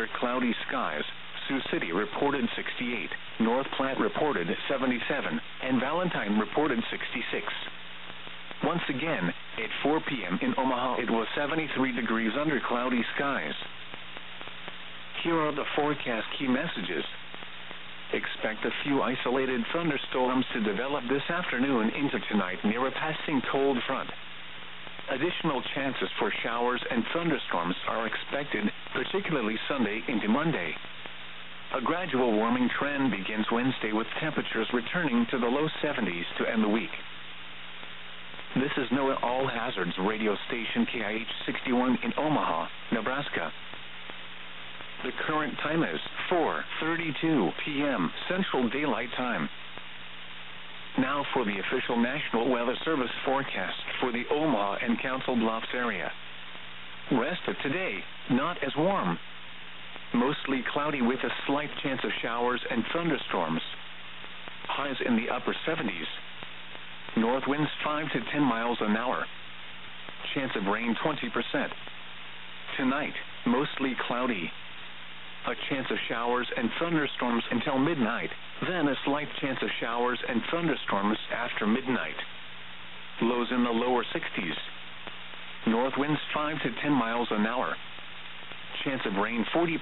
Under cloudy skies, Sioux City reported 68, North Platte reported 77, and Valentine reported 66. Once again, at 4 p.m. in Omaha it was 73 degrees under cloudy skies. Here are the forecast key messages. Expect a few isolated thunderstorms to develop this afternoon into tonight near a passing cold front. Additional chances for showers and thunderstorms are expected, particularly Sunday into Monday. A gradual warming trend begins Wednesday with temperatures returning to the low 70s to end the week. This is NOAA All Hazards radio station KIH 61 in Omaha, Nebraska. The current time is 4:32 p.m. Central Daylight Time. Now for the official National Weather Service forecast for the Omaha and Council Bluffs area. Rest of today, not as warm. Mostly cloudy with a slight chance of showers and thunderstorms. Highs in the upper 70s. North winds 5 to 10 miles an hour. Chance of rain 20%. Tonight, mostly cloudy. A chance of showers and thunderstorms until midnight, then a slight chance of showers and thunderstorms after midnight. Lows in the lower 60s. North winds 5 to 10 miles an hour. Chance of rain 40%.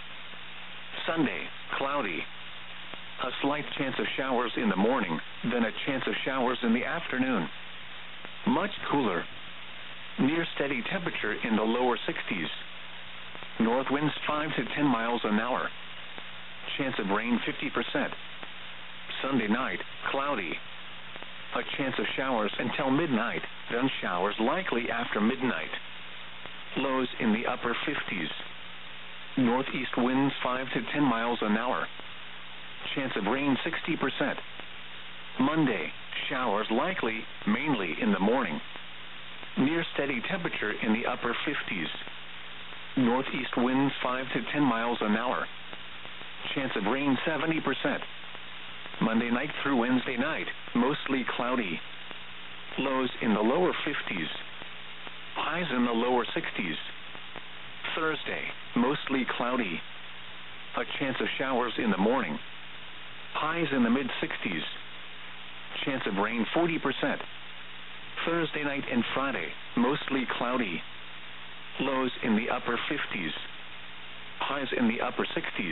Sunday, cloudy. A slight chance of showers in the morning, then a chance of showers in the afternoon. Much cooler. Near steady temperature in the lower 60s. North winds 5 to 10 miles an hour. Chance of rain 50%. Sunday night, cloudy. A chance of showers until midnight, then showers likely after midnight. Lows in the upper 50s. Northeast winds 5 to 10 miles an hour. Chance of rain 60%. Monday, showers likely, mainly in the morning. Near steady temperature in the upper 50s. Northeast winds 5 to 10 miles an hour. Chance of rain 70%. Monday night through Wednesday night, mostly cloudy. Lows in the lower 50s. Highs in the lower 60s. Thursday, mostly cloudy. A chance of showers in the morning. Highs in the mid-60s. Chance of rain 40%. Thursday night and Friday, mostly cloudy. Lows in the upper 50s. Highs in the upper 60s.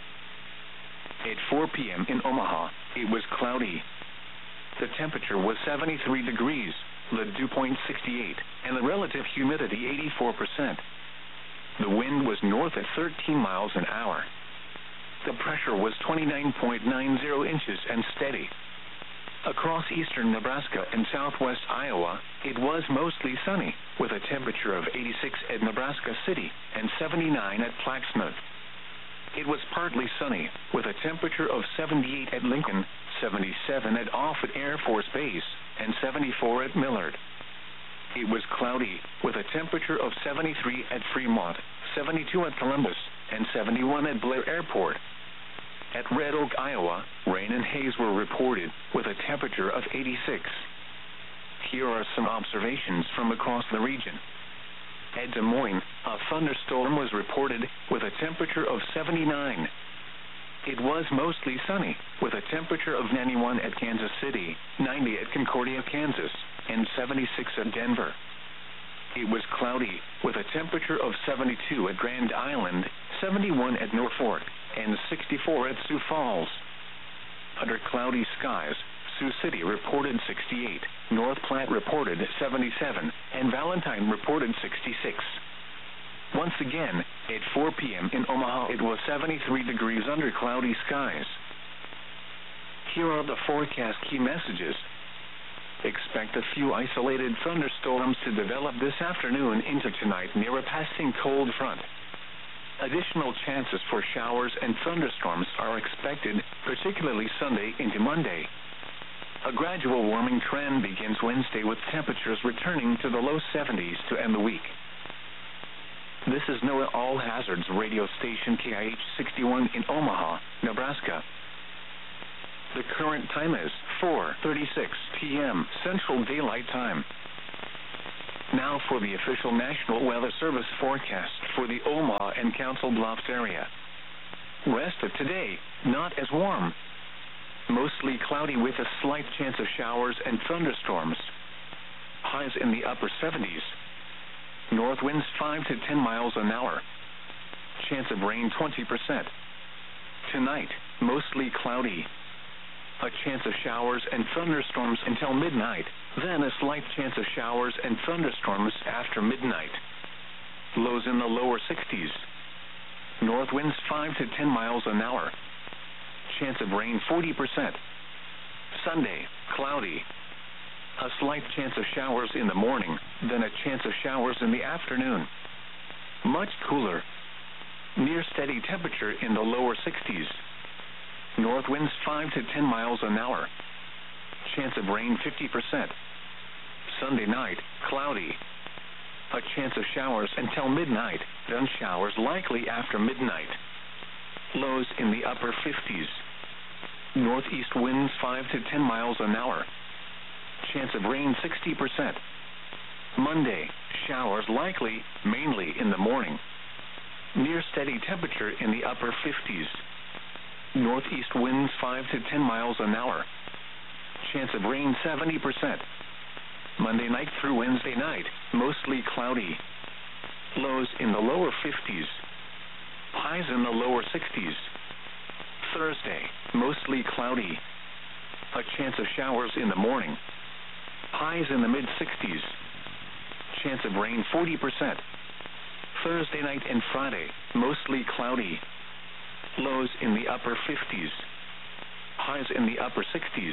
At 4 p.m. in Omaha, it was cloudy. The temperature was 73 degrees, the dew point 68, and the relative humidity 84%. The wind was north at 13 miles an hour. The pressure was 29.90 inches and steady. Across eastern Nebraska and southwest Iowa, it was mostly sunny, with a temperature of 86 at Nebraska City and 79 at Plattsmouth. It was partly sunny, with a temperature of 78 at Lincoln, 77 at Offutt Air Force Base, and 74 at Millard. It was cloudy, with a temperature of 73 at Fremont, 72 at Columbus, and 71 at Blair Airport. At Red Oak, Iowa, rain and haze were reported, with a temperature of 86. Here are some observations from across the region. At Des Moines, a thunderstorm was reported, with a temperature of 79. It was mostly sunny, with a temperature of 91 at Kansas City, 90 at Concordia, Kansas, and 76 at Denver. It was cloudy, with a temperature of 72 at Grand Island, 71 at Norfolk, and 64 at Sioux Falls. Under cloudy skies, Sioux City reported 68, North Platte reported 77, and Valentine reported 66. Once again, at 4 p.m. in Omaha it was 73 degrees under cloudy skies. Here are the forecast key messages. Expect a few isolated thunderstorms to develop this afternoon into tonight near a passing cold front. Additional chances for showers and thunderstorms are expected, particularly Sunday into Monday. A gradual warming trend begins Wednesday with temperatures returning to the low 70s to end the week. This is NOAA All Hazards radio station KIH 61 in Omaha, Nebraska. The current time is 4:36 p.m. Central Daylight Time. Now for the official National Weather Service forecast for the Omaha and Council Bluffs area. Rest of today, not as warm. Mostly cloudy with a slight chance of showers and thunderstorms. Highs in the upper 70s. North winds 5 to 10 miles an hour. Chance of rain 20%. Tonight, mostly cloudy. A chance of showers and thunderstorms until midnight, then a slight chance of showers and thunderstorms after midnight. Lows in the lower 60s. North winds 5 to 10 miles an hour. Chance of rain 40%. Sunday, cloudy. A slight chance of showers in the morning, then a chance of showers in the afternoon. Much cooler. Near steady temperature in the lower 60s. North winds 5 to 10 miles an hour. Chance of rain 50%. Sunday night, cloudy. A chance of showers until midnight, then showers likely after midnight. Lows in the upper 50s. Northeast winds 5 to 10 miles an hour. Chance of rain 60%. Monday, showers likely, mainly in the morning. Near steady temperature in the upper 50s. Northeast winds 5 to 10 miles an hour. Chance of rain 70%. Monday night through Wednesday night, mostly cloudy. Lows in the lower 50s. Highs in the lower 60s. Thursday, mostly cloudy. A chance of showers in the morning. Highs in the mid-60s. Chance of rain 40%. Thursday night and Friday, mostly cloudy. Lows in the upper 50s. Highs in the upper 60s.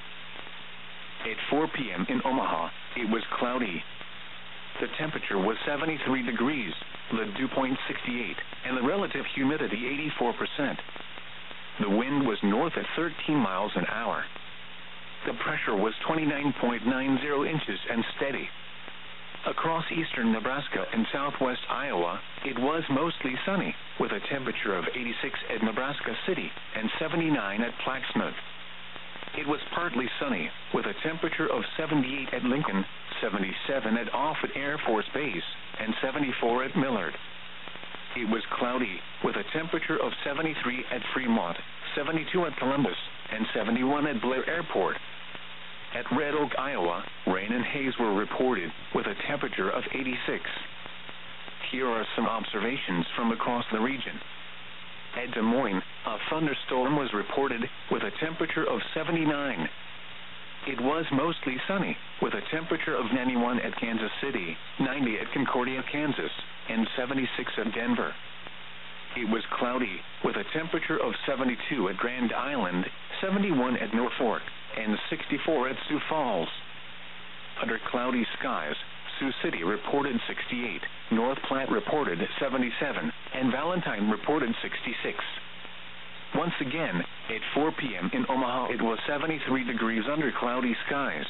At 4 p.m. in Omaha, it was cloudy. The temperature was 73 degrees, the dew point 68, and the relative humidity 84%. The wind was north at 13 miles an hour. The pressure was 29.90 inches and steady. Across eastern Nebraska and southwest Iowa, it was mostly sunny, with a temperature of 86 at Nebraska City and 79 at Plaxmouth. It was partly sunny, with a temperature of 78 at Lincoln, 77 at Offutt Air Force Base, and 74 at Millard. It was cloudy, with a temperature of 73 at Fremont, 72 at Columbus, and 71 at Blair Airport. At Red Oak, Iowa, rain and haze were reported, with a temperature of 86. Here are some observations from across the region. At Des Moines, a thunderstorm was reported, with a temperature of 79. It was mostly sunny, with a temperature of 91 at Kansas City, 90 at Concordia, Kansas, and 76 at Denver. It was cloudy, with a temperature of 72 at Grand Island, 71 at Norfolk, and 64 at Sioux Falls. Under cloudy skies, Sioux City reported 68, North Platte reported 77, and Valentine reported 66. Once again, at 4 p.m. in Omaha, it was 73 degrees under cloudy skies.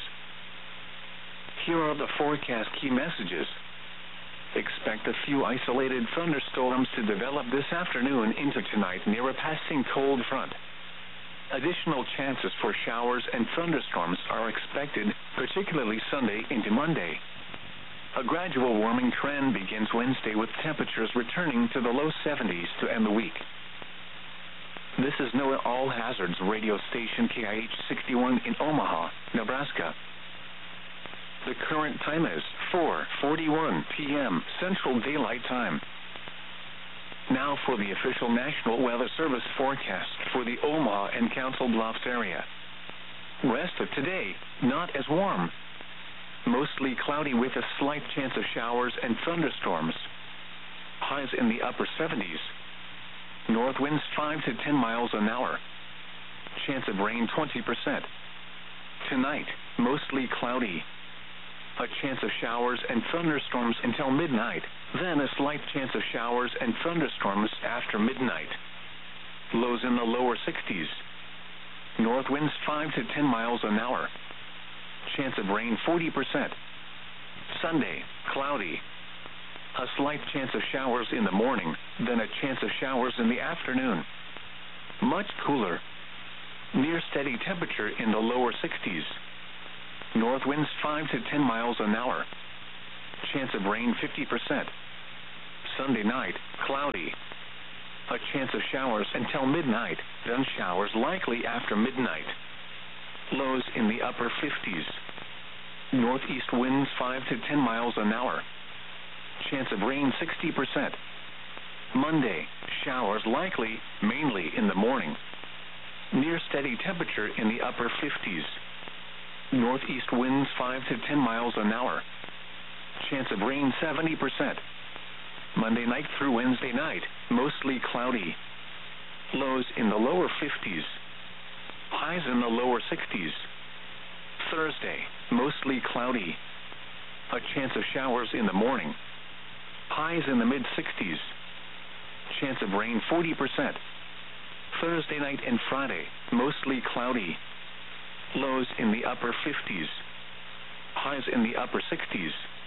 Here are the forecast key messages. Expect a few isolated thunderstorms to develop this afternoon into tonight near a passing cold front. Additional chances for showers and thunderstorms are expected, particularly Sunday into Monday. A gradual warming trend begins Wednesday with temperatures returning to the low 70s to end the week. This is NOAA All Hazards radio station KIH 61 in Omaha, Nebraska. The current time is 4:41 p.m. Central Daylight Time. Now for the official National Weather Service forecast for the Omaha and Council Bluffs area. Rest of today, not as warm. Mostly cloudy with a slight chance of showers and thunderstorms. Highs in the upper 70s. North winds 5 to 10 miles an hour. Chance of rain 20%. Tonight, mostly cloudy. A chance of showers and thunderstorms until midnight, then a slight chance of showers and thunderstorms after midnight. Lows in the lower 60s. North winds 5 to 10 miles an hour. Chance of rain 40%. Sunday, cloudy. A slight chance of showers in the morning, then a chance of showers in the afternoon. Much cooler. Near steady temperature in the lower 60s. North winds 5 to 10 miles an hour. Chance of rain 50%. Sunday night, cloudy. A chance of showers until midnight, then showers likely after midnight. Lows in the upper 50s. Northeast winds 5 to 10 miles an hour. Chance of rain 60%. Monday, showers likely, mainly in the morning. Near steady temperature in the upper 50s. Northeast winds 5 to 10 miles an hour. Chance of rain 70%. Monday night through Wednesday night, mostly cloudy. Lows in the lower 50s. Highs in the lower 60s. Thursday, mostly cloudy. A chance of showers in the morning. Highs in the mid-60s. Chance of rain 40%. Thursday night and Friday, mostly cloudy. Lows in the upper 50s. Highs in the upper 60s.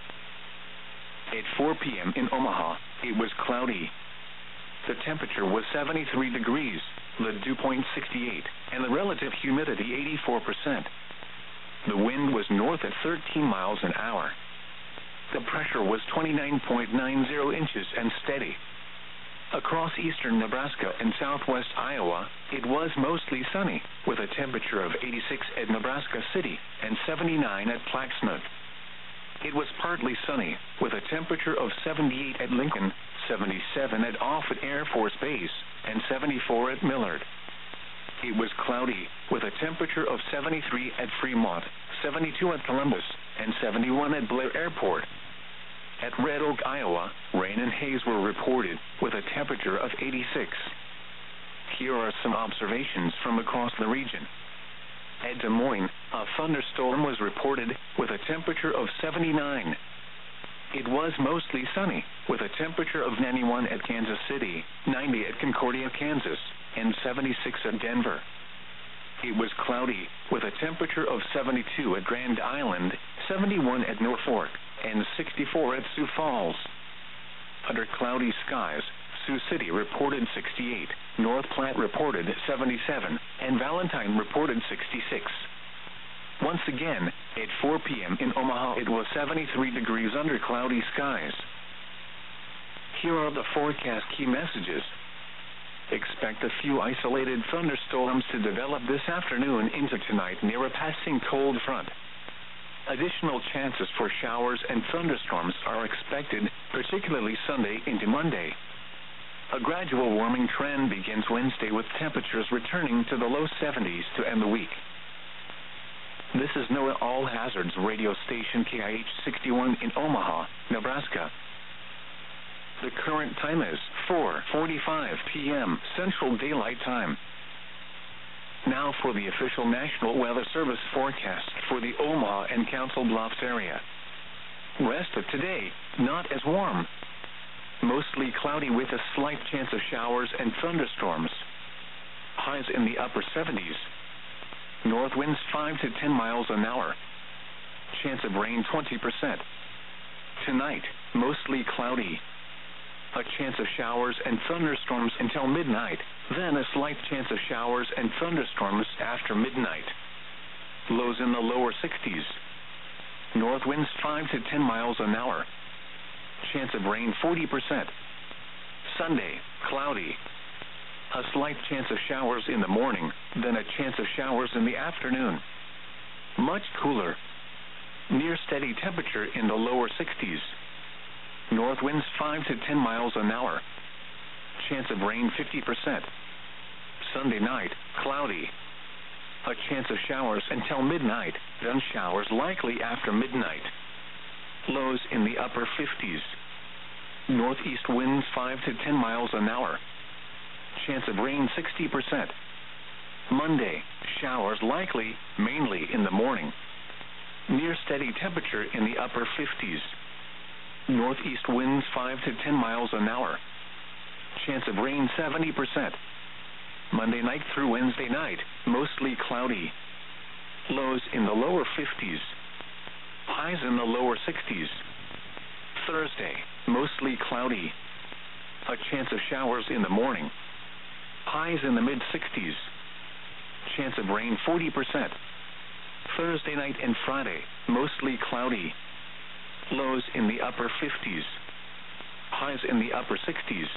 At 4 p.m. in Omaha, it was cloudy. The temperature was 73 degrees, the dew point 68, and the relative humidity 84%. The wind was north at 13 miles an hour. The pressure was 29.90 inches and steady. Across eastern Nebraska and southwest Iowa, it was mostly sunny, with a temperature of 86 at Nebraska City and 79 at Plaquemine. It was partly sunny, with a temperature of 78 at Lincoln, 77 at Offutt Air Force Base, and 74 at Millard. It was cloudy, with a temperature of 73 at Fremont, 72 at Columbus, and 71 at Blair Airport. At Red Oak, Iowa, rain and haze were reported, with a temperature of 86. Here are some observations from across the region. At Des Moines, a thunderstorm was reported, with a temperature of 79. It was mostly sunny, with a temperature of 91 at Kansas City, 90 at Concordia, Kansas, and 76 at Denver. It was cloudy, with a temperature of 72 at Grand Island, 71 at Norfolk, and 64 at Sioux Falls. Under cloudy skies, Sioux City reported 68, North Platte reported 77, and Valentine reported 66. Once again, at 4 p.m. in Omaha, it was 73 degrees under cloudy skies. Here are the forecast key messages. Expect a few isolated thunderstorms to develop this afternoon into tonight near a passing cold front. Additional chances for showers and thunderstorms are expected, particularly Sunday into Monday. A gradual warming trend begins Wednesday, with temperatures returning to the low 70s to end the week. This is NOAA All Hazards radio station KIH 61 in Omaha, Nebraska. The current time is 4:45 p.m. Central Daylight Time. Now for the official National Weather Service forecast for the Omaha and Council Bluffs area. Rest of today, not as warm. Mostly cloudy with a slight chance of showers and thunderstorms. Highs in the upper 70s. North winds 5 to 10 miles an hour. Chance of rain 20%. Tonight, mostly cloudy. A chance of showers and thunderstorms until midnight, then a slight chance of showers and thunderstorms after midnight. Lows in the lower 60s. North winds 5 to 10 miles an hour. Chance of rain 40%. Sunday, cloudy. A slight chance of showers in the morning, then a chance of showers in the afternoon. Much cooler. Near steady temperature in the lower 60s. North winds 5 to 10 miles an hour. Chance of rain 50%. Sunday night, cloudy. A chance of showers until midnight, then showers likely after midnight. Lows in the upper 50s. Northeast winds 5 to 10 miles an hour. Chance of rain 60%. Monday, showers likely, mainly in the morning. Near steady temperature in the upper 50s. Northeast winds 5 to 10 miles an hour. Chance of rain 70%. Monday night through Wednesday night, mostly cloudy. Lows in the lower 50s. Highs in the lower 60s. Thursday, mostly cloudy. A chance of showers in the morning. Highs in the mid-60s. Chance of rain 40%. Thursday night and Friday, mostly cloudy. Lows in the upper 50s. Highs in the upper 60s.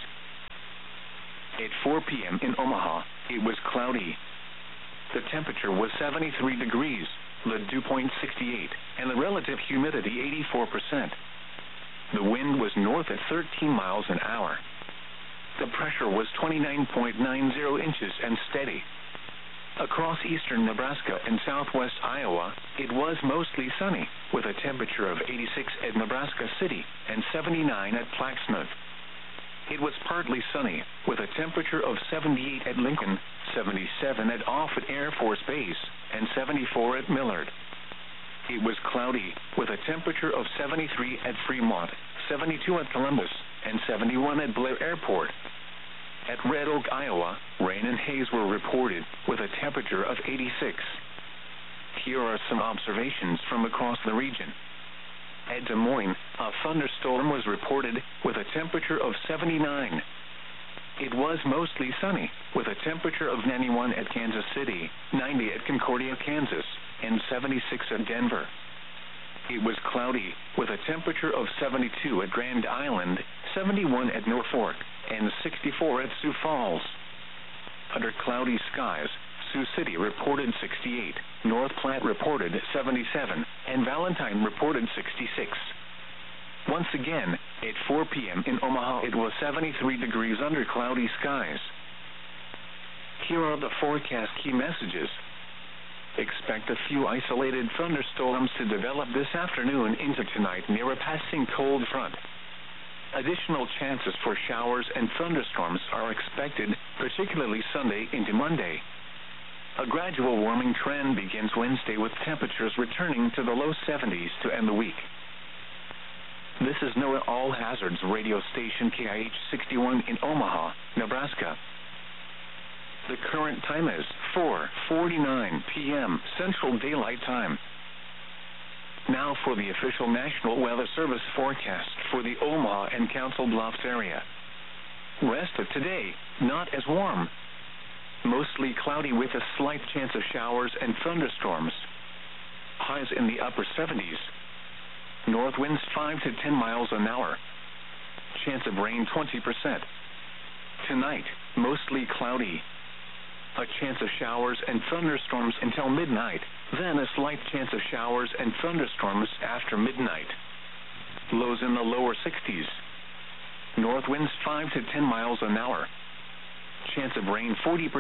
At 4 p.m. in Omaha, it was cloudy. The temperature was 73 degrees, the dew point 68, and the relative humidity 84%. The wind was north at 13 miles an hour. The pressure was 29.90 inches and steady. Across eastern Nebraska and southwest Iowa, it was mostly sunny, with a temperature of 86 at Nebraska City and 79 at Plaxmouth. It was partly sunny, with a temperature of 78 at Lincoln, 77 at Offutt Air Force Base, and 74 at Millard. It was cloudy, with a temperature of 73 at Fremont, 72 at Columbus, and 71 at Blair Airport. At Red Oak, Iowa, rain and haze were reported, with a temperature of 86. Here are some observations from across the region. At Des Moines, a thunderstorm was reported, with a temperature of 79. It was mostly sunny, with a temperature of 91 at Kansas City, 90 at Concordia, Kansas, and 76 at Denver. It was cloudy, with a temperature of 72 at Grand Island, 71 at Norfolk, and 64 at Sioux Falls. Under cloudy skies, Sioux City reported 68, North Platte reported 77, and Valentine reported 66. Once again, at 4 p.m. in Omaha, it was 73 degrees under cloudy skies. Here are the forecast key messages. Expect a few isolated thunderstorms to develop this afternoon into tonight near a passing cold front. Additional chances for showers and thunderstorms are expected, particularly Sunday into Monday. A gradual warming trend begins Wednesday, with temperatures returning to the low 70s to end the week. This is NOAA All Hazards radio station KIH 61 in Omaha, Nebraska. The current time is 4:49 p.m. Central Daylight Time. Now for the official National Weather Service forecast for the Omaha and Council Bluffs area. Rest of today, not as warm. Mostly cloudy with a slight chance of showers and thunderstorms. Highs in the upper 70s. North winds 5 to 10 miles an hour. Chance of rain 20%. Tonight, mostly cloudy. A chance of showers and thunderstorms until midnight, then a slight chance of showers and thunderstorms after midnight. Lows in the lower 60s. North winds 5 to 10 miles an hour. Chance of rain 40%.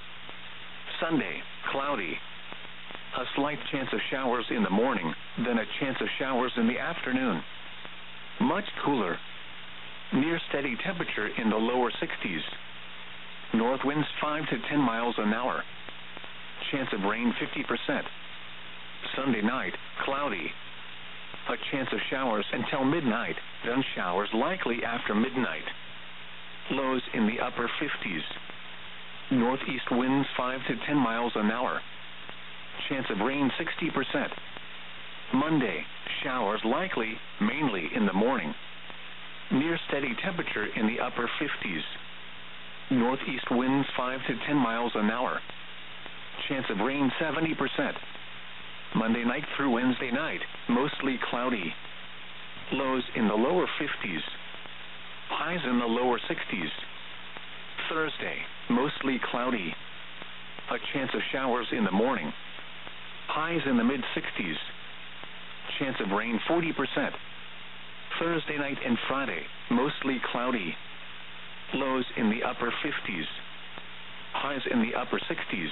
Sunday, cloudy. A slight chance of showers in the morning, then a chance of showers in the afternoon. Much cooler. Near steady temperature in the lower 60s. North winds 5 to 10 miles an hour. Chance of rain 50%. Sunday night, cloudy. A chance of showers until midnight, then showers likely after midnight. Lows in the upper 50s. Northeast winds 5 to 10 miles an hour. Chance of rain 60%. Monday, showers likely, mainly in the morning. Near steady temperature in the upper 50s. Northeast winds 5 to 10 miles an hour. Chance of rain 70%. Monday night through Wednesday night, mostly cloudy. Lows in the lower 50s. Highs in the lower 60s. Thursday, mostly cloudy. A chance of showers in the morning. Highs in the mid-60s. Chance of rain 40%. Thursday night and Friday, mostly cloudy. Lows in the upper 50s. Highs in the upper 60s.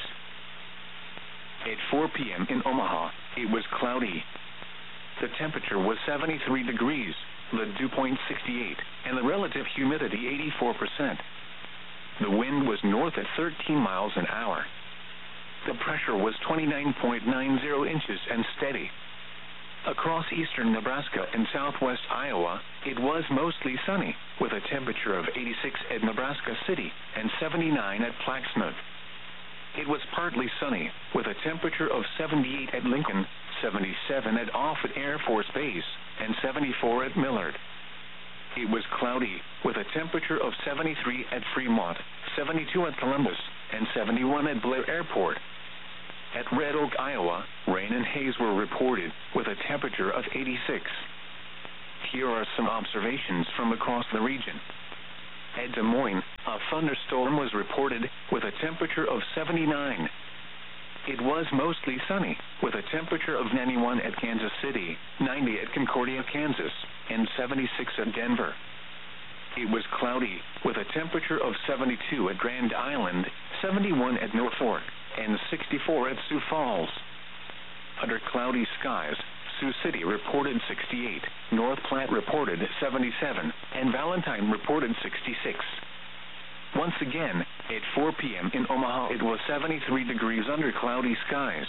At 4 p.m. in Omaha, it was cloudy. The temperature was 73 degrees, the dew point 68, and the relative humidity 84%. The wind was north at 13 miles an hour. The pressure was 29.90 inches and steady. Across eastern Nebraska and southwest Iowa, it was mostly sunny, with a temperature of 86 at Nebraska City and 79 at Plaxmouth. It was partly sunny, with a temperature of 78 at Lincoln, 77 at Offutt Air Force Base, and 74 at Millard. It was cloudy, with a temperature of 73 at Fremont, 72 at Columbus, and 71 at Blair Airport. At Red Oak, Iowa, rain and haze were reported, with a temperature of 86. Here are some observations from across the region. At Des Moines, a thunderstorm was reported with a temperature of 79. It was mostly sunny, with a temperature of 91 at Kansas City, 90 at Concordia, Kansas, and 76 at Denver. It was cloudy, with a temperature of 72 at Grand Island, 71 at Norfolk, and 64 at Sioux Falls. Under cloudy skies, Sioux City reported 68, North Platte reported 77, and Valentine reported 66. Once again, at 4 p.m. in Omaha, it was 73 degrees under cloudy skies.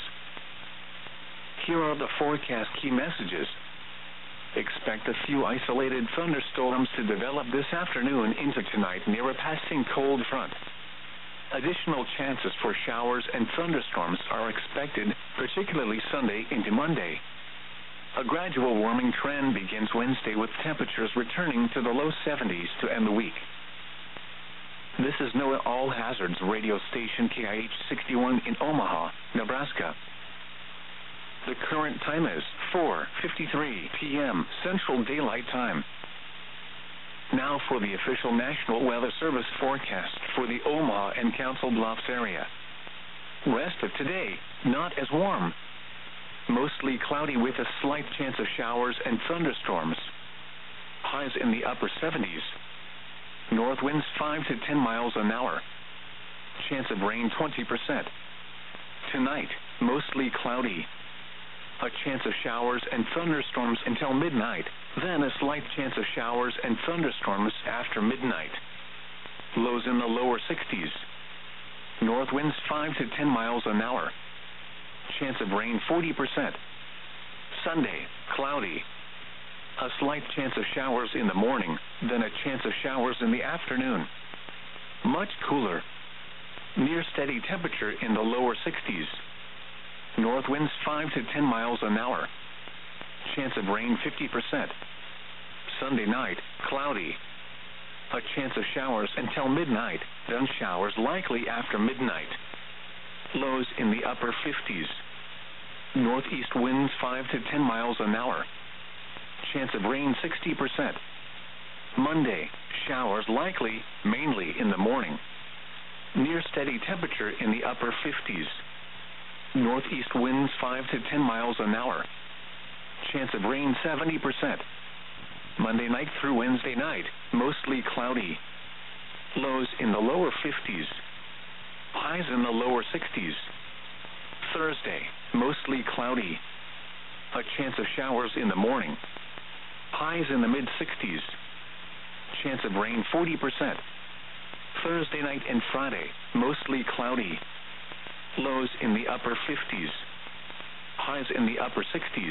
Here are the forecast key messages. Expect a few isolated thunderstorms to develop this afternoon into tonight near a passing cold front. Additional chances for showers and thunderstorms are expected, particularly Sunday into Monday. A gradual warming trend begins Wednesday with temperatures returning to the low 70s to end the week. This is NOAA All Hazards radio station KIH 61 in Omaha, Nebraska. The current time is 4:53 p.m. Central Daylight Time. Now for the official National Weather Service forecast for the Omaha and Council Bluffs area. Rest of today, not as warm. Mostly cloudy with a slight chance of showers and thunderstorms. Highs in the upper 70s. North winds 5 to 10 miles an hour. Chance of rain 20%. Tonight, mostly cloudy. A chance of showers and thunderstorms until midnight, then a slight chance of showers and thunderstorms after midnight. Lows in the lower 60s. North winds 5 to 10 miles an hour. Chance of rain 40%. Sunday, cloudy. A slight chance of showers in the morning, then a chance of showers in the afternoon. Much cooler. Near steady temperature in the lower 60s. North winds 5 to 10 miles an hour. Chance of rain 50%. Sunday night, cloudy. A chance of showers until midnight, then showers likely after midnight. Lows in the upper 50s. Northeast winds 5 to 10 miles an hour. Chance of rain 60%. Monday, showers likely, mainly in the morning. Near steady temperature in the upper 50s. Northeast winds 5 to 10 miles an hour. Chance of rain 70%. Monday night through Wednesday night, mostly cloudy. Lows in the lower 50s. Highs in the lower 60s. Thursday, mostly cloudy. A chance of showers in the morning. Highs in the mid-60s. Chance of rain 40%. Thursday night and Friday, mostly cloudy. Lows in the upper 50s. Highs in the upper 60s.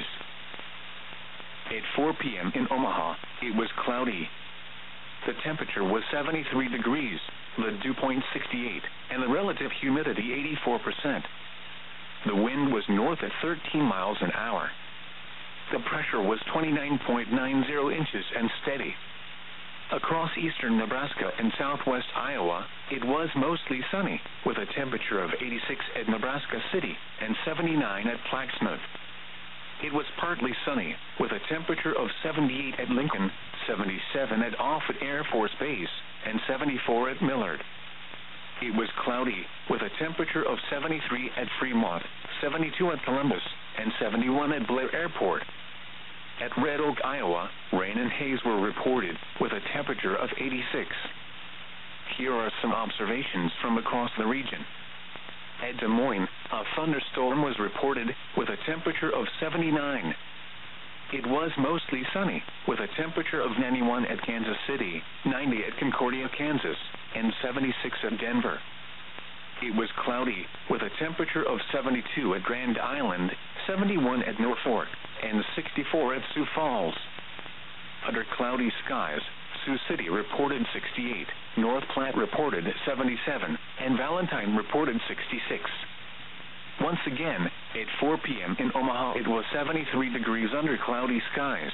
At 4 p.m. in Omaha, it was cloudy. The temperature was 73 degrees, the dew point 68, and the relative humidity 84%. The wind was north at 13 miles an hour. The pressure was 29.90 inches and steady. Across eastern Nebraska and southwest Iowa, it was mostly sunny, with a temperature of 86 at Nebraska City and 79 at Plaxmouth. It was partly sunny, with a temperature of 78 at Lincoln, 77 at Offutt Air Force Base, and 74 at Millard. It was cloudy, with a temperature of 73 at Fremont, 72 at Columbus, and 71 at Blair Airport. At Red Oak, Iowa, rain and haze were reported, with a temperature of 86. Here are some observations from across the region. At Des Moines, a thunderstorm was reported with a temperature of 79. It was mostly sunny, with a temperature of 91 at Kansas City, 90 at Concordia, Kansas, and 76 at Denver. It was cloudy, with a temperature of 72 at Grand Island, 71 at Norfolk, and 64 at Sioux Falls. Under cloudy skies, Sioux City reported 68, North Platte reported 77, and Valentine reported 66. Once again, at 4 p.m. in Omaha, it was 73 degrees under cloudy skies.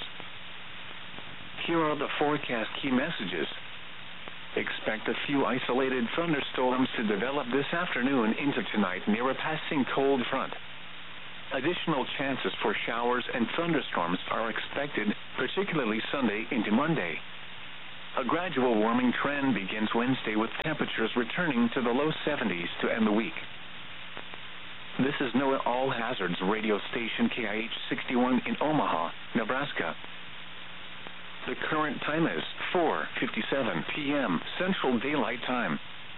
Here are the forecast key messages. Expect a few isolated thunderstorms to develop this afternoon into tonight near a passing cold front. Additional chances for showers and thunderstorms are expected, particularly Sunday into Monday. A gradual warming trend begins Wednesday with temperatures returning to the low 70s to end the week. This is NOAA All Hazards radio station KIH 61 in Omaha, Nebraska. The current time is 4:57 p.m. Central Daylight Time.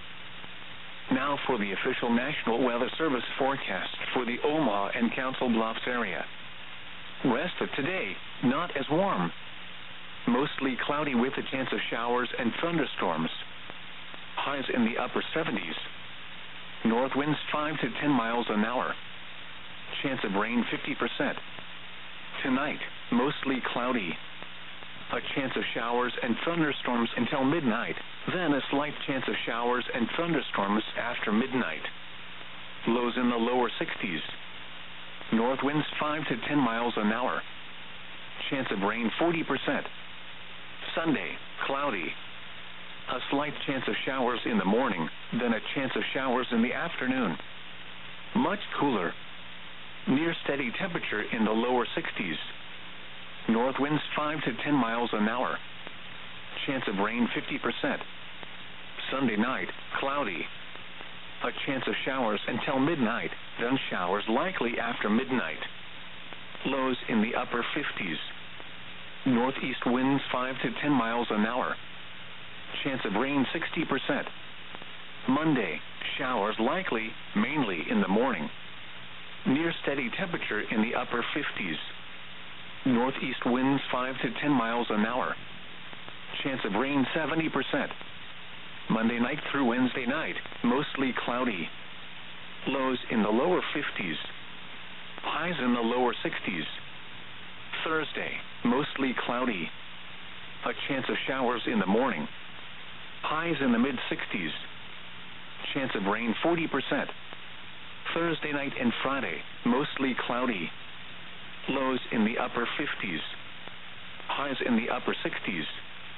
Now for the official National Weather Service forecast for the Omaha and Council Bluffs area. Rest of today, not as warm. Mostly cloudy with a chance of showers and thunderstorms. Highs in the upper 70s. North winds 5 to 10 miles an hour. Chance of rain 50%. Tonight, mostly cloudy. A chance of showers and thunderstorms until midnight, then a slight chance of showers and thunderstorms after midnight. Lows in the lower 60s. North winds 5 to 10 miles an hour. Chance of rain 40%. Sunday, cloudy. A slight chance of showers in the morning, then a chance of showers in the afternoon. Much cooler. Near steady temperature in the lower 60s. North winds 5 to 10 miles an hour. Chance of rain 50%. Sunday night, cloudy. A chance of showers until midnight, then showers likely after midnight. Lows in the upper 50s. Northeast winds 5 to 10 miles an hour. Chance of rain 60%. Monday, showers likely, mainly in the morning. Near steady temperature in the upper 50s. Northeast winds 5 to 10 miles an hour. Chance of rain 70%. Monday night through Wednesday night, mostly cloudy. Lows in the lower 50s. Highs in the lower 60s. Thursday, mostly cloudy. A chance of showers in the morning. Highs in the mid-60s. Chance of rain 40%. Thursday night and Friday, mostly cloudy. Lows in the upper 50s. Highs in the upper 60s.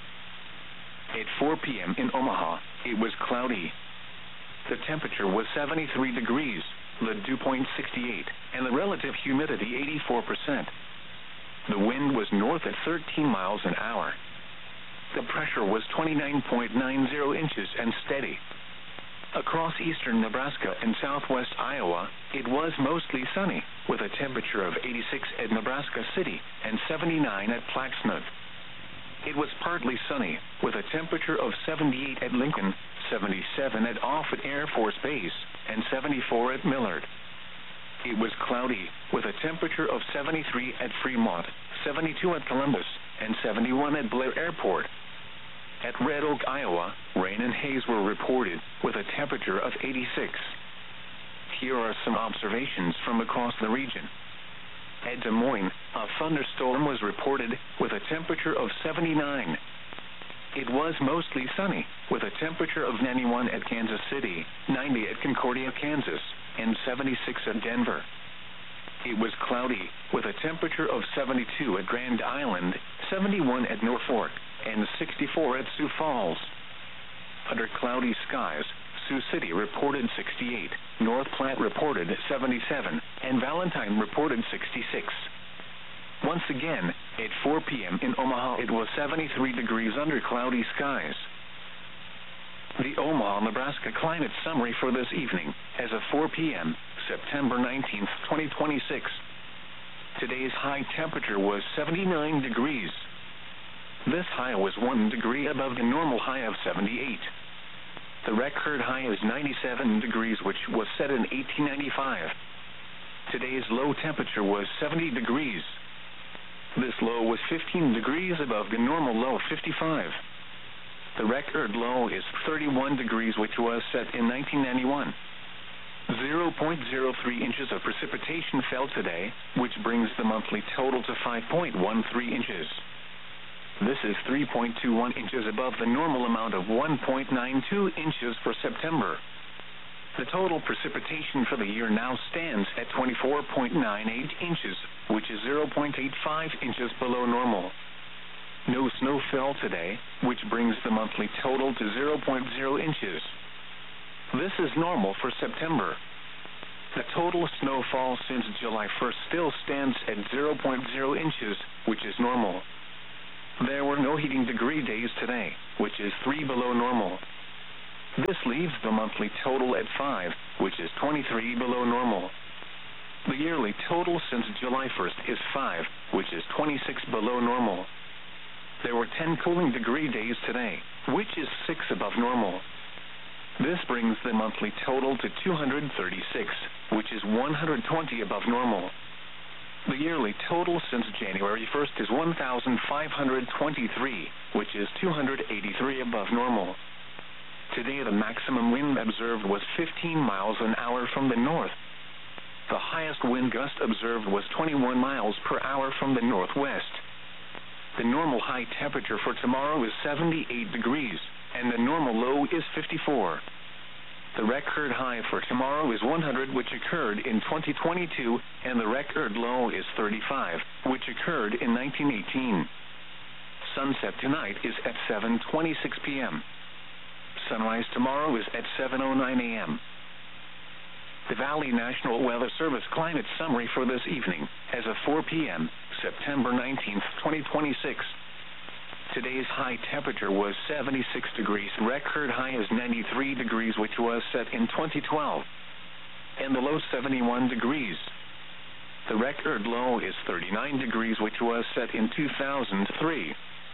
At 4 p.m. in Omaha, it was cloudy. The temperature was 73 degrees, the dew point 68, and the relative humidity 84%. The wind was north at 13 miles an hour. The pressure was 29.90 inches and steady. Across eastern Nebraska and southwest Iowa, it was mostly sunny, with a temperature of 86 at Nebraska City and 79 at Plattsmouth. It was partly sunny, with a temperature of 78 at Lincoln, 77 at Offutt Air Force Base, and 74 at Millard. It was cloudy, with a temperature of 73 at Fremont, 72 at Columbus, and 71 at Blair Airport. At Red Oak, Iowa, rain and haze were reported, with a temperature of 86. Here are some observations from across the region. At Des Moines, a thunderstorm was reported, with a temperature of 79. It was mostly sunny, with a temperature of 91 at Kansas City, 90 at Concordia, Kansas, and 76 at Denver. It was cloudy, with a temperature of 72 at Grand Island, 71 at Norfolk, and 64 at Sioux Falls. Under cloudy skies, Sioux City reported 68, North Platte reported 77, and Valentine reported 66. Once again, at 4 p.m. in Omaha, it was 73 degrees under cloudy skies. The Omaha, Nebraska climate summary for this evening, as of 4 p.m., September 19th, 2026. Today's high temperature was 79 degrees. This high was 1 degree above the normal high of 78. The record high is 97 degrees, which was set in 1895. Today's low temperature was 70 degrees. This low was 15 degrees above the normal low of 55. The record low is 31 degrees, which was set in 1991. 0.03 inches of precipitation fell today, which brings the monthly total to 5.13 inches. This is 3.21 inches above the normal amount of 1.92 inches for September. The total precipitation for the year now stands at 24.98 inches, which is 0.85 inches below normal. No snow fell today, which brings the monthly total to 0.0 inches. This is normal for September. The total snowfall since July 1st still stands at 0.0 inches, which is normal. There were no heating degree days today, which is 3 below normal. This leaves the monthly total at 5, which is 23 below normal. The yearly total since July 1st is 5, which is 26 below normal. There were 10 cooling degree days today, which is 6 above normal. This brings the monthly total to 236, which is 120 above normal. The yearly total since January 1st is 1,523, which is 283 above normal. Today the maximum wind observed was 15 miles an hour from the north. The highest wind gust observed was 21 miles per hour from the northwest. The normal high temperature for tomorrow is 78 degrees, and the normal low is 54. The record high for tomorrow is 100, which occurred in 2022, and the record low is 35, which occurred in 1918. Sunset tonight is at 7:26 p.m. Sunrise tomorrow is at 7:09 a.m. The Valley National Weather Service climate summary for this evening, as of 4 p.m., September 19th, 2026. Today's high temperature was 76 degrees. Record high is 93 degrees, which was set in 2012. And the low 71 degrees. The record low is 39 degrees, which was set in 2003.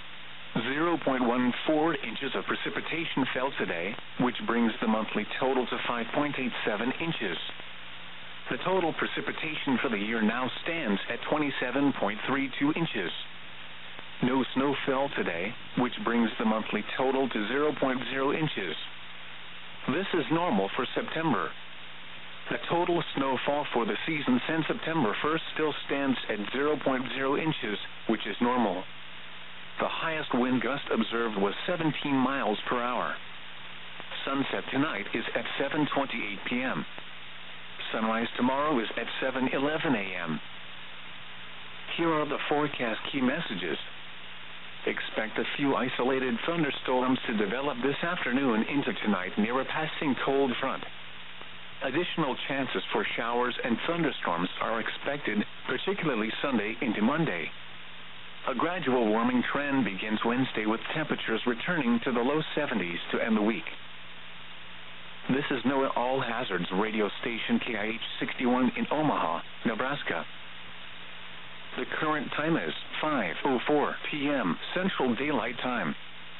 0.14 inches of precipitation fell today, which brings the monthly total to 5.87 inches. The total precipitation for the year now stands at 27.32 inches. No snow fell today, which brings the monthly total to 0.0 inches. This is normal for September. The total snowfall for the season since September 1st still stands at 0.0 inches, which is normal. The highest wind gust observed was 17 miles per hour. Sunset tonight is at 7:28 p.m. Sunrise tomorrow is at 7:11 a.m. Here are the forecast key messages. Expect a few isolated thunderstorms to develop this afternoon into tonight near a passing cold front. Additional chances for showers and thunderstorms are expected, particularly Sunday into Monday. A gradual warming trend begins Wednesday with temperatures returning to the low 70s to end the week. This is NOAA All Hazards radio station KIH-61 in Omaha, Nebraska. The current time is 5:04 p.m. Central Daylight Time.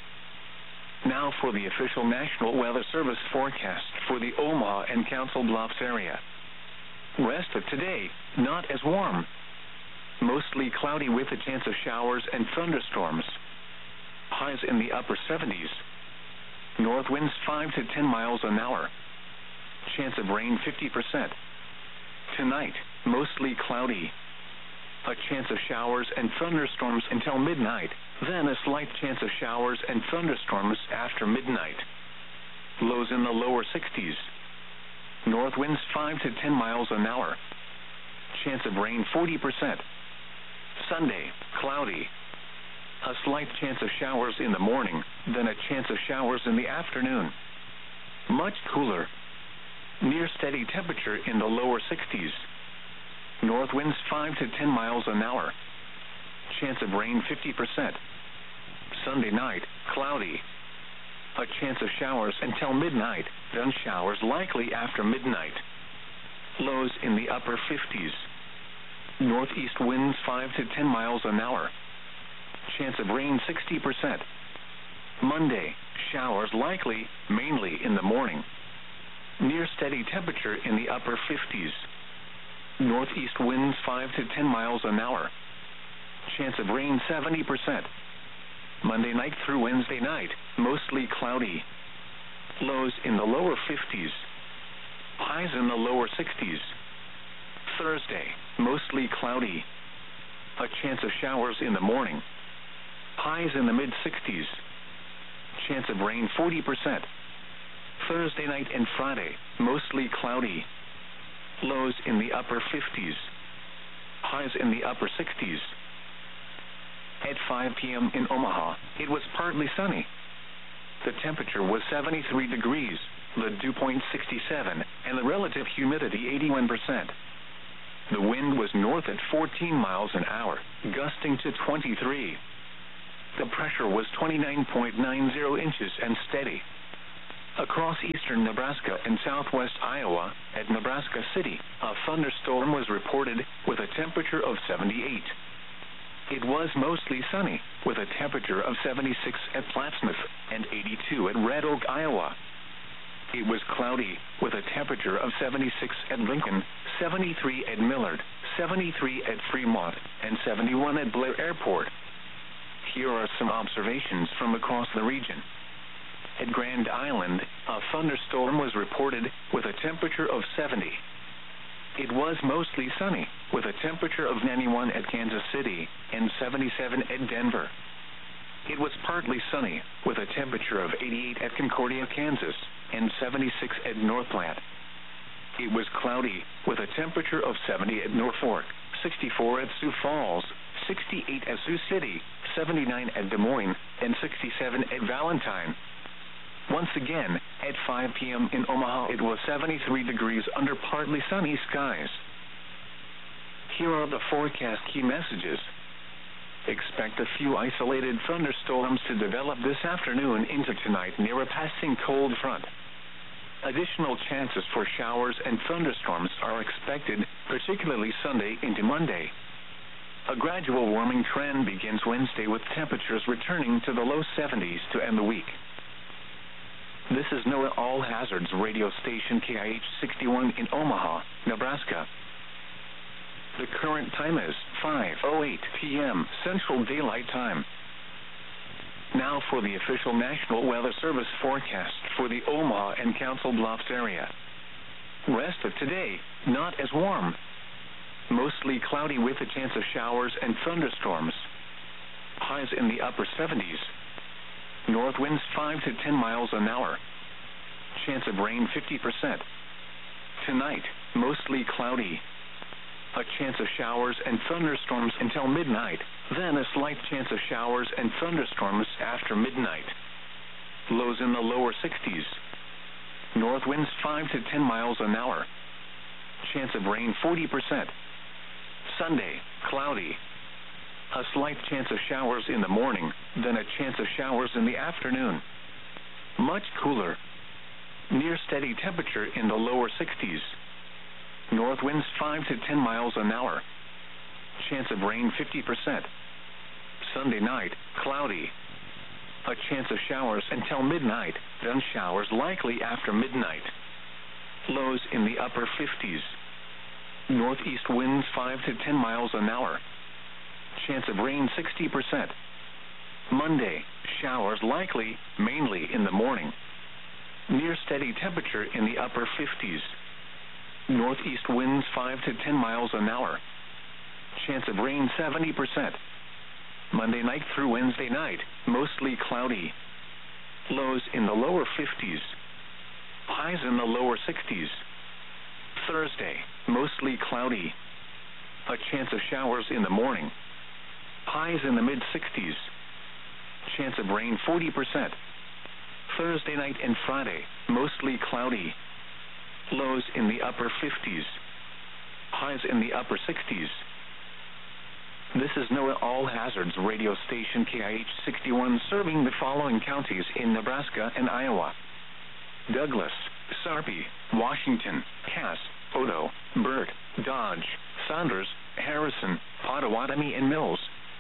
Now for the official National Weather Service forecast for the Omaha and Council Bluffs area. Rest of today, not as warm. Mostly cloudy with a chance of showers and thunderstorms. Highs in the upper 70s. North winds 5 to 10 miles an hour. Chance of rain 50%. Tonight, mostly cloudy. A chance of showers and thunderstorms until midnight, then a slight chance of showers and thunderstorms after midnight. Lows in the lower 60s. North winds 5 to 10 miles an hour. Chance of rain 40%. Sunday, cloudy. A slight chance of showers in the morning, then a chance of showers in the afternoon. Much cooler. Near steady temperature in the lower 60s. North winds 5 to 10 miles an hour. Chance of rain 50%. Sunday night, cloudy. A chance of showers until midnight, then showers likely after midnight. Lows in the upper 50s. Northeast winds 5 to 10 miles an hour. Chance of rain 60%. Monday, showers likely, mainly in the morning. Near steady temperature in the upper 50s. Northeast winds 5 to 10 miles an hour. Chance of rain 70%. Monday night through Wednesday night, mostly cloudy. Lows in the lower 50s. Highs in the lower 60s. Thursday, mostly cloudy. A chance of showers in the morning. Highs in the mid-60s. Chance of rain 40%. Thursday night and Friday, mostly cloudy. Lows in the upper 50s. Highs in the upper 60s. At 5 p.m. in Omaha, it was partly sunny. The temperature was 73 degrees, the dew point 67, and the relative humidity 81%. The wind was north at 14 miles an hour, gusting to 23. The pressure was 29.90 inches and steady. Across eastern Nebraska and southwest Iowa, at Nebraska City, a thunderstorm was reported with a temperature of 78. It was mostly sunny, with a temperature of 76 at Plattsmouth and 82 at Red Oak, Iowa. It was cloudy, with a temperature of 76 at Lincoln, 73 at Millard, 73 at Fremont, and 71 at Blair Airport. Here are some observations from across the region. At Grand Island, a thunderstorm was reported with a temperature of 70. It was mostly sunny, with a temperature of 91 at Kansas City and 77 at Denver. It was partly sunny, with a temperature of 88 at Concordia, Kansas, and 76 at North Platte. It was cloudy, with a temperature of 70 at Norfolk, 64 at Sioux Falls, 68 at Sioux City, 79 at Des Moines, and 67 at Valentine. Once again, at 5 p.m. in Omaha, it was 73 degrees under partly sunny skies. Here are the forecast key messages. Expect a few isolated thunderstorms to develop this afternoon into tonight near a passing cold front. Additional chances for showers and thunderstorms are expected, particularly Sunday into Monday. A gradual warming trend begins Wednesday with temperatures returning to the low 70s to end the week. This is NOAA All Hazards radio station KIH 61 in Omaha, Nebraska. The current time is 5:08 p.m. Central Daylight Time. Now for the official National Weather Service forecast for the Omaha and Council Bluffs area. Rest of today, not as warm. Mostly cloudy with a chance of showers and thunderstorms. Highs in the upper 70s. North winds 5 to 10 miles an hour. Chance of rain 50%. Tonight, mostly cloudy. A chance of showers and thunderstorms until midnight, then a slight chance of showers and thunderstorms after midnight. Lows in the lower 60s. North winds 5 to 10 miles an hour. Chance of rain 40%. Sunday, cloudy. A slight chance of showers in the morning, then a chance of showers in the afternoon. Much cooler. Near steady temperature in the lower 60s. North winds 5 to 10 miles an hour. Chance of rain 50%. Sunday night, cloudy. A chance of showers until midnight, then showers likely after midnight. Lows in the upper 50s. Northeast winds 5 to 10 miles an hour. Chance of rain 60%. Monday, showers likely, mainly in the morning. Near steady temperature in the upper 50s. Northeast winds 5 to 10 miles an hour. Chance of rain 70%. Monday night through Wednesday night, mostly cloudy. Lows in the lower 50s. Highs in the lower 60s. Thursday, mostly cloudy. A chance of showers in the morning. Highs in the mid-60s. Chance of rain 40%. Thursday night and Friday, mostly cloudy. Lows in the upper 50s. Highs in the upper 60s. This is NOAA All Hazards radio station KIH 61 serving the following counties in Nebraska and Iowa: Douglas, Sarpy, Washington, Cass, Odo, Burt, Dodge, Saunders, Harrison, Potawatomi, and Mills.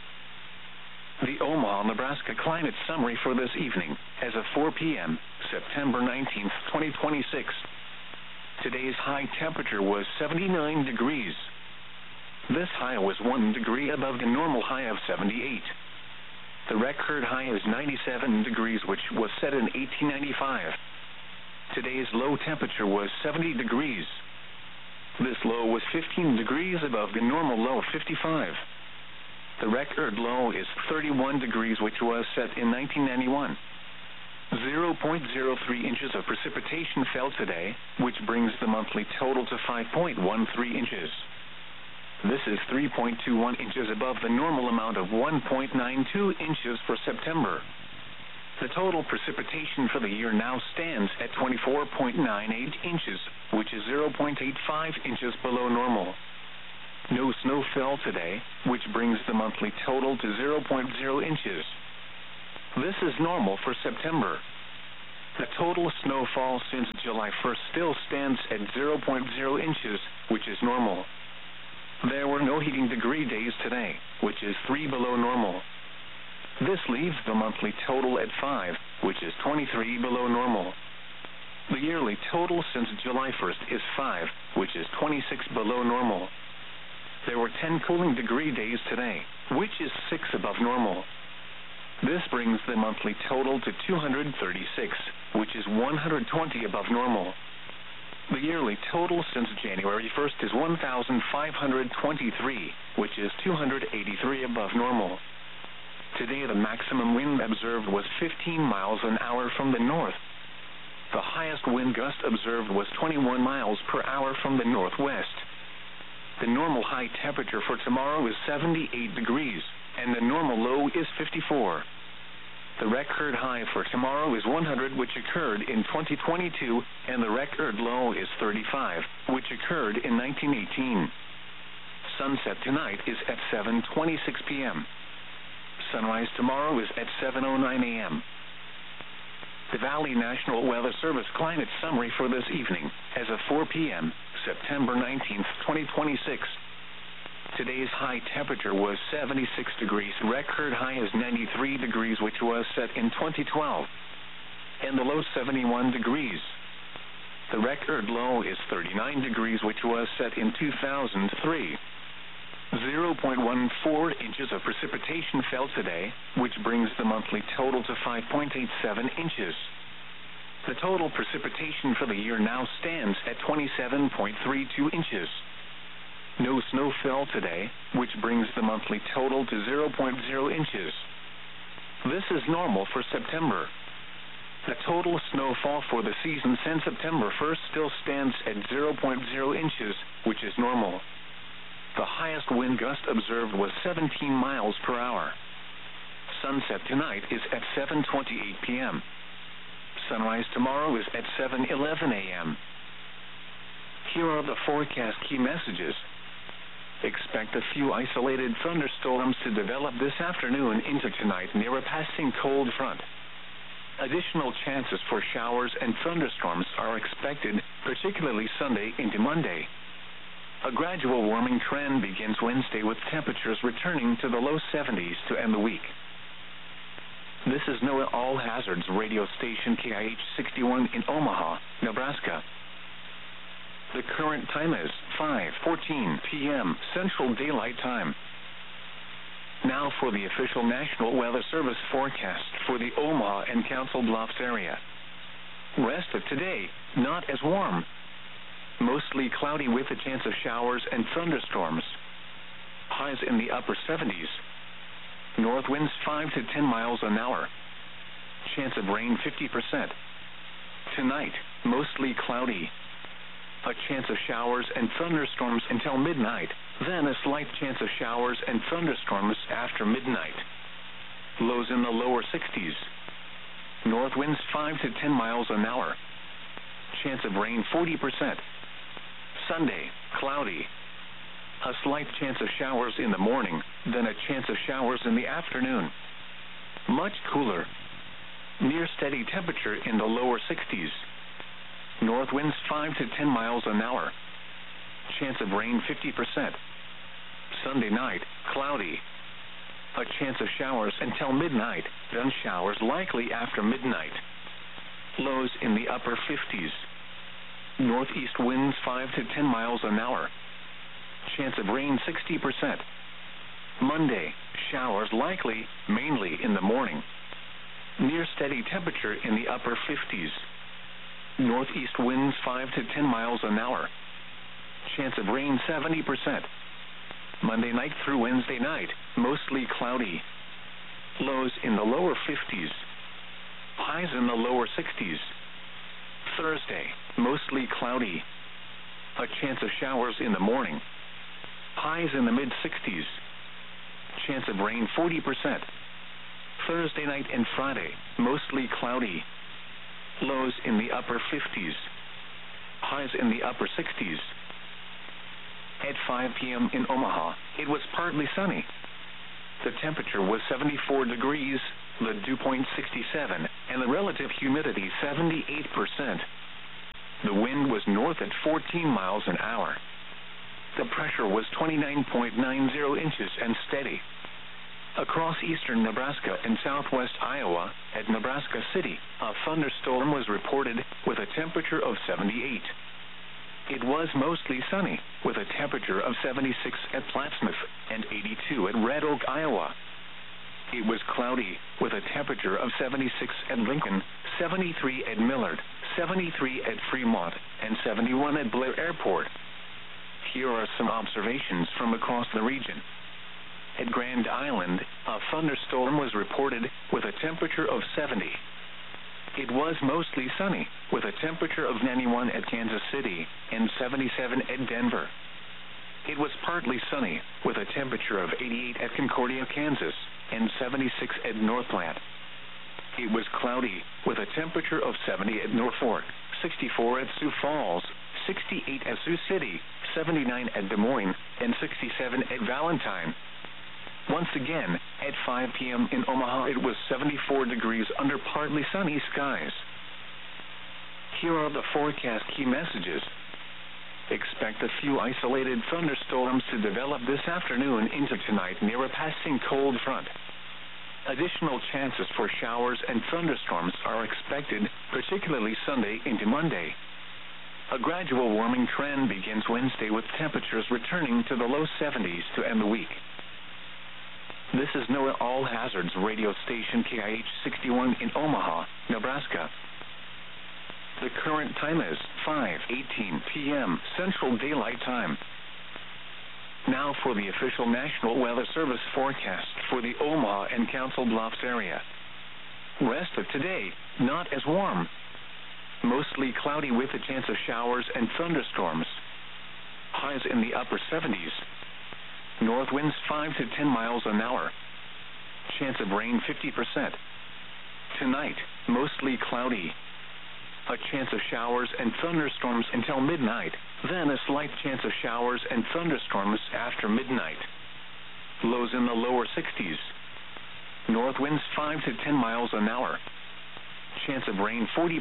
The Omaha, Nebraska climate summary for this evening, as of 4 p.m., September 19th, 2026. Today's high temperature was 79 degrees. This high was 1 degree above the normal high of 78. The record high is 97 degrees, which was set in 1895. Today's low temperature was 70 degrees. This low was 15 degrees above the normal low of 55. The record low is 31 degrees, which was set in 1991. 0.03 inches of precipitation fell today, which brings the monthly total to 5.13 inches. This is 3.21 inches above the normal amount of 1.92 inches for September. The total precipitation for the year now stands at 24.98 inches, which is 0.85 inches below normal. No snow fell today, which brings the monthly total to 0.0 inches. This is normal for September. The total snowfall since July 1st still stands at 0.0 inches, which is normal. There were no heating degree days today, which is 3 below normal. This leaves the monthly total at 5, which is 23 below normal. The yearly total since July 1st is 5, which is 26 below normal. There were 10 cooling degree days today, which is 6 above normal. This brings the monthly total to 236, which is 120 above normal. The yearly total since January 1st is 1,523, which is 283 above normal. Today the maximum wind observed was 15 miles an hour from the north. The highest wind gust observed was 21 miles per hour from the northwest. The normal high temperature for tomorrow is 78 degrees, and the normal low is 54. The record high for tomorrow is 100, which occurred in 2022, and the record low is 35, which occurred in 1918. Sunset tonight is at 7:26 p.m. Sunrise tomorrow is at 7:09 a.m. The Valley National Weather Service climate summary for this evening, as of 4 p.m., September 19th, 2026. Today's high temperature was 76 degrees. Record high is 93 degrees, which was set in 2012. And the low 71 degrees. The record low is 39 degrees, which was set in 2003. 0.14 inches of precipitation fell today, which brings the monthly total to 5.87 inches. The total precipitation for the year now stands at 27.32 inches. No snow fell today, which brings the monthly total to 0.0 inches. This is normal for September. The total snowfall for the season since September 1st still stands at 0.0 inches, which is normal. The highest wind gust observed was 17 miles per hour. Sunset tonight is at 7:28 p.m. Sunrise tomorrow is at 7:11 a.m. Here are the forecast key messages. Expect a few isolated thunderstorms to develop this afternoon into tonight near a passing cold front. Additional chances for showers and thunderstorms are expected, particularly Sunday into Monday. A gradual warming trend begins Wednesday with temperatures returning to the low 70s to end the week. This is NOAA All Hazards radio station KIH 61 in Omaha, Nebraska. The current time is 5:14 p.m. Central Daylight Time. Now for the official National Weather Service forecast for the Omaha and Council Bluffs area. Rest of today, not as warm. Mostly cloudy with a chance of showers and thunderstorms. Highs in the upper 70s. North winds 5 to 10 miles an hour. Chance of rain 50%. Tonight, mostly cloudy. A chance of showers and thunderstorms until midnight, then a slight chance of showers and thunderstorms after midnight. Lows in the lower 60s. North winds 5 to 10 miles an hour. Chance of rain 40%. Sunday, cloudy. A slight chance of showers in the morning, then a chance of showers in the afternoon. Much cooler. Near steady temperature in the lower 60s. North winds 5 to 10 miles an hour. Chance of rain 50%. Sunday night, cloudy. A chance of showers until midnight, then showers likely after midnight. Lows in the upper 50s. Northeast winds 5 to 10 miles an hour. Chance of rain 60%. Monday, showers likely, mainly in the morning. Near steady temperature in the upper 50s. Northeast winds 5 to 10 miles an hour. Chance of rain 70%. Monday night through Wednesday night, mostly cloudy. Lows in the lower 50s. Highs in the lower 60s. Thursday, mostly cloudy. A chance of showers in the morning. Highs in the mid-60s. Chance of rain 40%. Thursday night and Friday, mostly cloudy. Lows in the upper 50s. Highs in the upper 60s. At 5 p.m. in Omaha, it was partly sunny. The temperature was 74 degrees, the dew point 67, and the relative humidity 78%. The wind was north at 14 miles an hour. The pressure was 29.90 inches and steady. Across eastern Nebraska and southwest Iowa, at Nebraska City, a thunderstorm was reported with a temperature of 78. It was mostly sunny, with a temperature of 76 at Plattsmouth and 82 at Red Oak, Iowa. It was cloudy, with a temperature of 76 at Lincoln, 73 at Millard, 73 at Fremont, and 71 at Blair Airport. Here are some observations from across the region. At Grand Island, a thunderstorm was reported with a temperature of 70. It was mostly sunny, with a temperature of 91 at Kansas City and 77 at Denver. It was partly sunny, with a temperature of 88 at Concordia, Kansas, and 76 at North Platte. It was cloudy, with a temperature of 70 at Norfolk, 64 at Sioux Falls, 68 at Sioux City, 79 at Des Moines, and 67 at Valentine. Once again, at 5 p.m. in Omaha, it was 74 degrees under partly sunny skies. Here are the forecast key messages. Expect a few isolated thunderstorms to develop this afternoon into tonight near a passing cold front. Additional chances for showers and thunderstorms are expected, particularly Sunday into Monday. A gradual warming trend begins Wednesday with temperatures returning to the low 70s to end the week. This is NOAA All Hazards radio station KIH 61 in Omaha, Nebraska. The current time is 5:18 p.m. Central Daylight Time. Now for the official National Weather Service forecast for the Omaha and Council Bluffs area. Rest of today, not as warm. Mostly cloudy with a chance of showers and thunderstorms. Highs in the upper 70s. North winds 5 to 10 miles an hour. Chance of rain 50%. Tonight, mostly cloudy. A chance of showers and thunderstorms until midnight, then a slight chance of showers and thunderstorms after midnight. Lows in the lower 60s. North winds 5 to 10 miles an hour. Chance of rain 40%.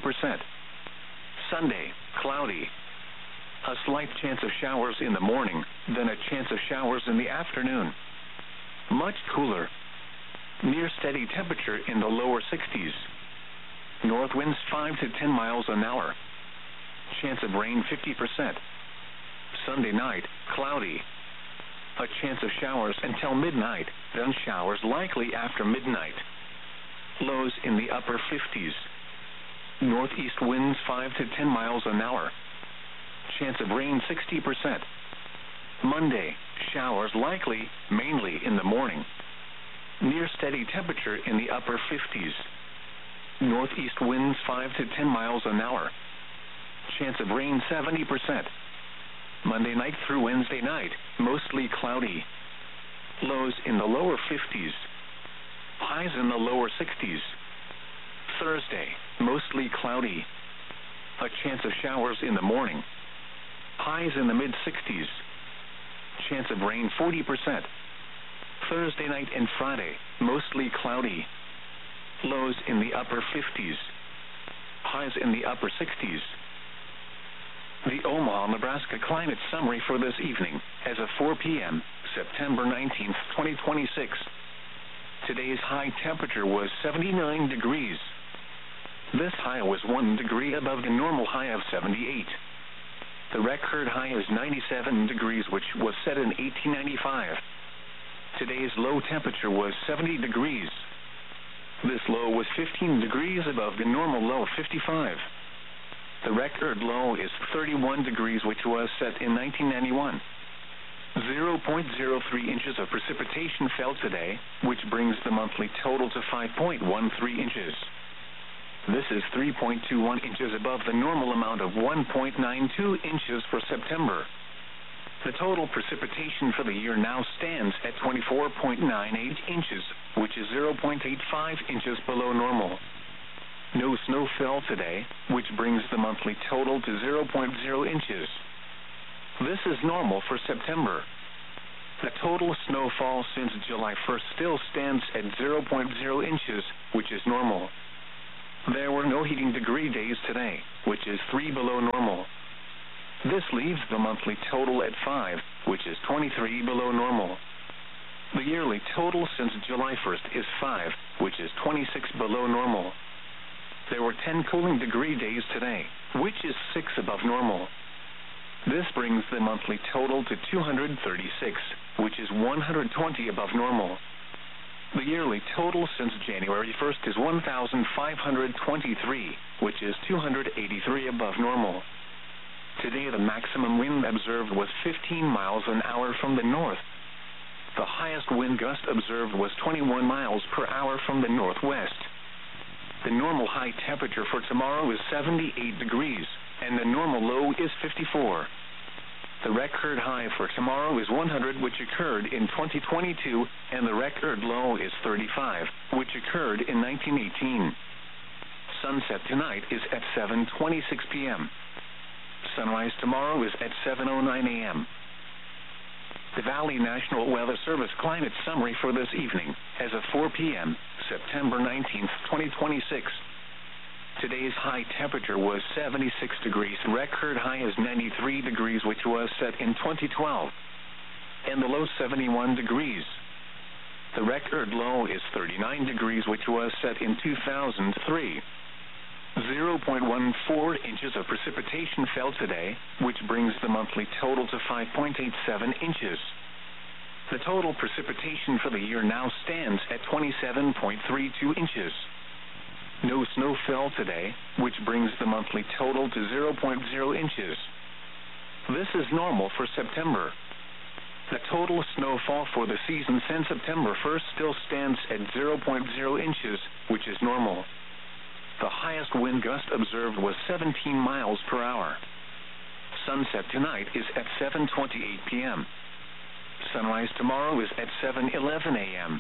Sunday, cloudy. A slight chance of showers in the morning, then a chance of showers in the afternoon. Much cooler. Near steady temperature in the lower 60s. North winds 5 to 10 miles an hour. Chance of rain 50%. Sunday night, cloudy. A chance of showers until midnight, then showers likely after midnight. Lows in the upper 50s. Northeast winds 5 to 10 miles an hour. Chance of rain 60%. Monday, showers likely, mainly in the morning. Near steady temperature in the upper 50s. Northeast winds 5 to 10 miles an hour. Chance of rain 70%. Monday night through Wednesday night, mostly cloudy. Lows in the lower 50s. Highs in the lower 60s. Thursday, mostly cloudy. A chance of showers in the morning. Highs in the mid-60s. Chance of rain 40%. Thursday night and Friday, mostly cloudy. Lows in the upper 50s. Highs in the upper 60s. The Omaha, Nebraska climate summary for this evening as of 4 p.m., September 19th, 2026. Today's high temperature was 79 degrees. This high was 1 degree above the normal high of 78. The record high is 97 degrees, which was set in 1895. Today's low temperature was 70 degrees. This low was 15 degrees above the normal low of 55. The record low is 31 degrees, which was set in 1991. 0.03 inches of precipitation fell today, which brings the monthly total to 5.13 inches. This is 3.21 inches above the normal amount of 1.92 inches for September. The total precipitation for the year now stands at 24.98 inches, which is 0.85 inches below normal. No snow fell today, which brings the monthly total to 0.0 inches. This is normal for September. The total snowfall since July 1st still stands at 0.0 inches, which is normal. There were no heating degree days today, which is 3 below normal. This leaves the monthly total at 5, which is 23 below normal. The yearly total since July 1st is 5, which is 26 below normal. There were 10 cooling degree days today, which is 6 above normal. This brings the monthly total to 236, which is 120 above normal. The yearly total since January 1st is 1,523, which is 283 above normal. Today the maximum wind observed was 15 miles an hour from the north. The highest wind gust observed was 21 miles per hour from the northwest. The normal high temperature for tomorrow is 78 degrees, and the normal low is 54. The record high for tomorrow is 100, which occurred in 2022, and the record low is 35, which occurred in 1918. Sunset tonight is at 7:26 p.m. Sunrise tomorrow is at 7:09 a.m. The Valley National Weather Service climate summary for this evening, as of 4 p.m., September 19th, 2026. Today's high temperature was 76 degrees. Record high is 93 degrees, which was set in 2012. And the low 71 degrees. The record low is 39 degrees, which was set in 2003. 0.14 inches of precipitation fell today, which brings the monthly total to 5.87 inches. The total precipitation for the year now stands at 27.32 inches. No snow fell today, which brings the monthly total to 0.0 inches. This is normal for September. The total snowfall for the season since September 1st still stands at 0.0 inches, which is normal. The highest wind gust observed was 17 miles per hour. Sunset tonight is at 7:28 p.m. Sunrise tomorrow is at 7:11 a.m.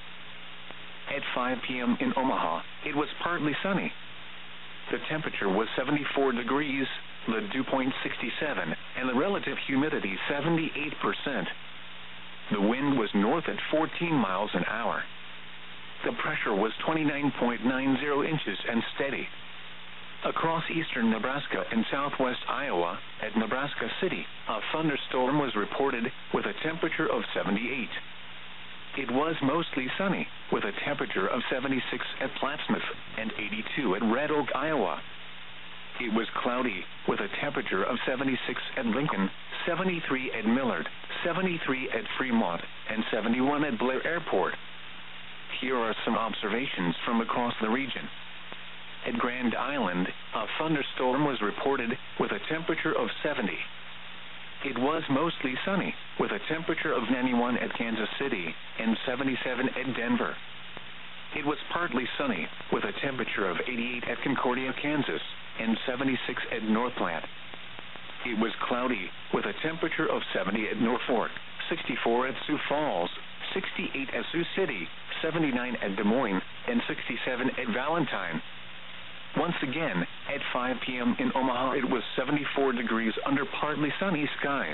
At 5 p.m. in Omaha, it was partly sunny. The temperature was 74 degrees, the dew point 67, and the relative humidity 78%. The wind was north at 14 miles an hour. The pressure was 29.90 inches and steady. Across eastern Nebraska and southwest Iowa, at Nebraska City, a thunderstorm was reported with a temperature of 78. It was mostly sunny, with a temperature of 76 at Plattsmouth and 82 at Red Oak, Iowa. It was cloudy, with a temperature of 76 at Lincoln, 73 at Millard, 73 at Fremont, and 71 at Blair Airport. Here are some observations from across the region. At Grand Island, a thunderstorm was reported with a temperature of 70. It was mostly sunny, with a temperature of 91 at Kansas City and 77 at Denver. It was partly sunny, with a temperature of 88 at Concordia, Kansas, and 76 at North Platte. It was cloudy, with a temperature of 70 at Norfolk, 64 at Sioux Falls, 68 at Sioux City, 79 at Des Moines, and 67 at Valentine. Once again, at 5 p.m. in Omaha, it was 74 degrees under partly sunny skies.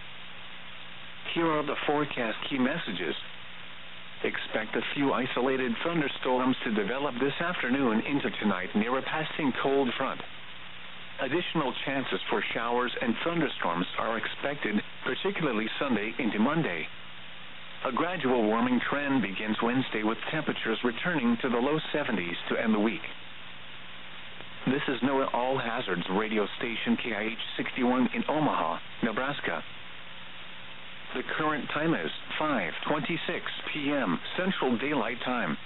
Here are the forecast key messages. Expect a few isolated thunderstorms to develop this afternoon into tonight near a passing cold front. Additional chances for showers and thunderstorms are expected, particularly Sunday into Monday. A gradual warming trend begins Wednesday, with temperatures returning to the low 70s to end the week. This is NOAA All Hazards radio station KIH 61 in Omaha, Nebraska. The current time is 5:26 p.m. Central Daylight Time.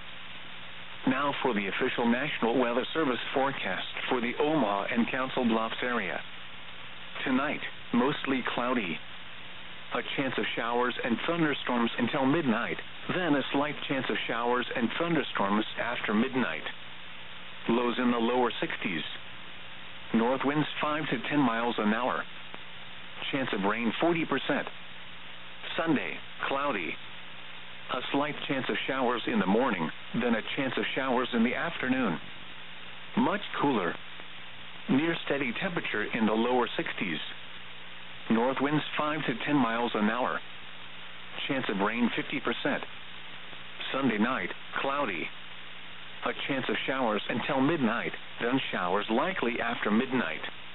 Now for the official National Weather Service forecast for the Omaha and Council Bluffs area. Tonight, mostly cloudy. A chance of showers and thunderstorms until midnight, then a slight chance of showers and thunderstorms after midnight. Lows in the lower 60s. North winds 5 to 10 miles an hour. chance of rain 40%. Sunday, cloudy. A slight chance of showers in the morning, then a chance of showers in the afternoon. Much cooler. Near steady temperature in the lower 60s. North winds 5 to 10 miles an hour. Chance of rain 50%. Sunday night, cloudy. A chance of showers until midnight, then showers likely after midnight.